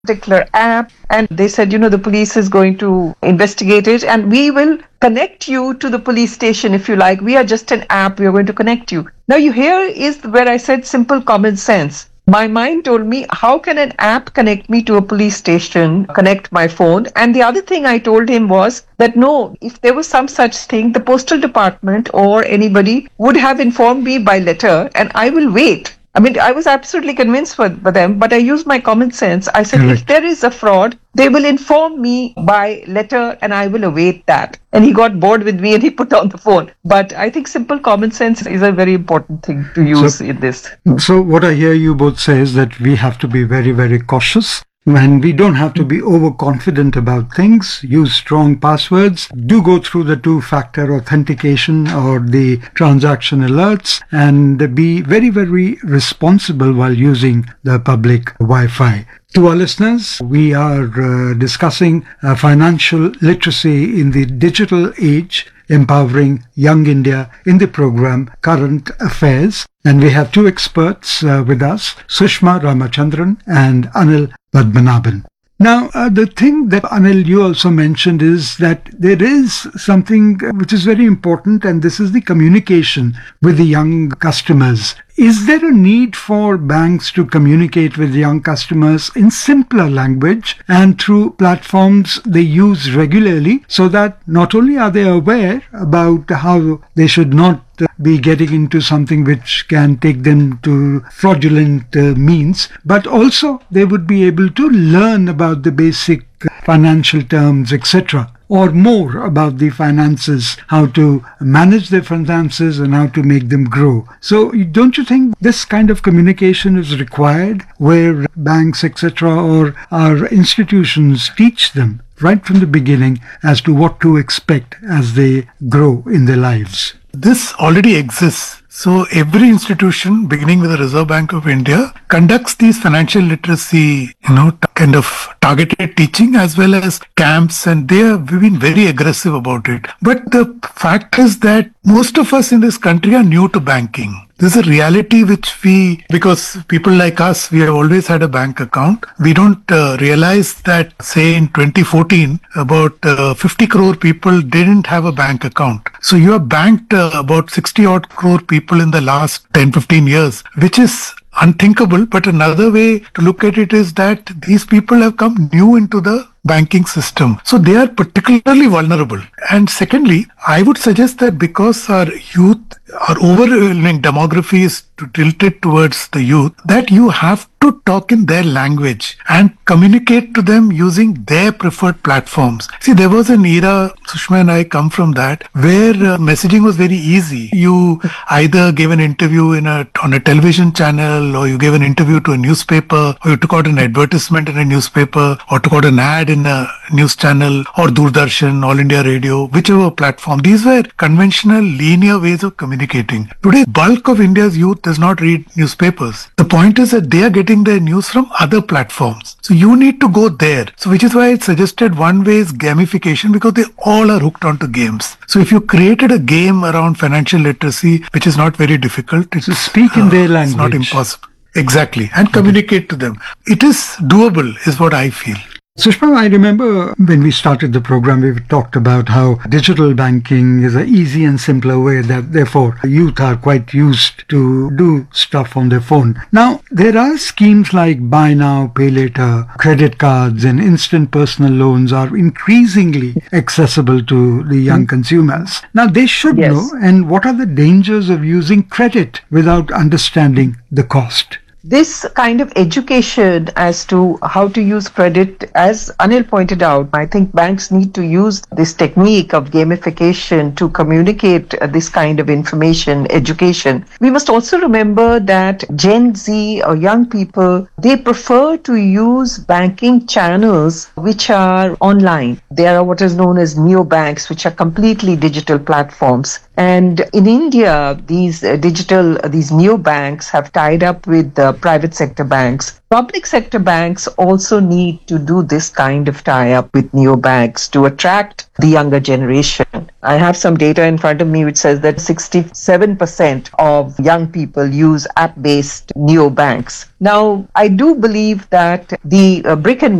particular app, and they said, the police is going to investigate it and we will connect you to the police station if you like. We are just an app. We are going to connect you. Now, here is where I said simple common sense. My mind told me, how can an app connect me to a police station, connect my phone? And the other thing I told him was that no, if there was some such thing, the postal department or anybody would have informed me by letter and I will wait. I mean, I was absolutely convinced for them, but I used my common sense. I said, If there is a fraud, they will inform me by letter and I will await that. And he got bored with me and he put down the phone. But I think simple common sense is a very important thing to use in this. So what I hear you both say is that we have to be very, very cautious. And we don't have to be overconfident about things. Use strong passwords. Do go through the two-factor authentication or the transaction alerts, and be very, very responsible while using the public Wi-Fi. To our listeners, we are discussing financial literacy in the digital age, empowering young India in the program Current Affairs. And we have two experts with us, Sushma Ramachandran and Anil Padmanabhan. Now, the thing that Anil, you also mentioned is that there is something which is very important, and this is the communication with the young customers. Is there a need for banks to communicate with young customers in simpler language and through platforms they use regularly, so that not only are they aware about how they should not be getting into something which can take them to fraudulent means, but also they would be able to learn about the basic financial terms, etc., or more about the finances, how to manage their finances and how to make them grow. So don't you think this kind of communication is required, where banks, etc., or our institutions teach them right from the beginning as to what to expect as they grow in their lives? This already exists. So every institution, beginning with the Reserve Bank of India, conducts these financial literacy, kind of targeted teaching as well as camps, and we've been very aggressive about it. But the fact is that most of us in this country are new to banking. This is a reality because people like us, we have always had a bank account. We don't realize that, say, in 2014, about 50 crore people didn't have a bank account. So you have banked about 60 odd crore people in the last 10-15 years, which is unthinkable. But another way to look at it is that these people have come new into the banking system. So they are particularly vulnerable. And secondly, I would suggest that because our youth, our overwhelming demography is tilted towards the youth, that you have to talk in their language and communicate to them using their preferred platforms. See, there was an era, Sushma and I come from that, where messaging was very easy. You either gave an interview on a television channel, or you gave an interview to a newspaper, or you took out an advertisement in a newspaper, or took out an ad in a news channel, or Doordarshan, All India Radio, whichever platform. These were conventional, linear ways of communicating. Today, bulk of India's youth does not read newspapers. The point is that they are getting their news from other platforms. So you need to go there. So which is why I suggested one way is gamification, because they all are hooked onto games. So if you created a game around financial literacy, which is not very difficult, to speak in their language. It's not impossible. Exactly. And communicate to them. It is doable, is what I feel. Sushma, I remember when we started the program, we talked about how digital banking is an easy and simpler way that therefore youth are quite used to do stuff on their phone. Now, there are schemes like buy now, pay later, credit cards and instant personal loans are increasingly accessible to the young consumers. Now, they should know, and what are the dangers of using credit without understanding the cost? This kind of education as to how to use credit, as Anil pointed out, I think banks need to use this technique of gamification to communicate this kind of information, education. We must also remember that Gen Z or young people, they prefer to use banking channels which are online. There are what is known as neobanks, which are completely digital platforms. And in India, these neobanks have tied up with private sector banks. Public sector banks also need to do this kind of tie-up with neobanks to attract the younger generation. I have some data in front of me which says that 67% of young people use app-based neobanks. Now, I do believe that the brick and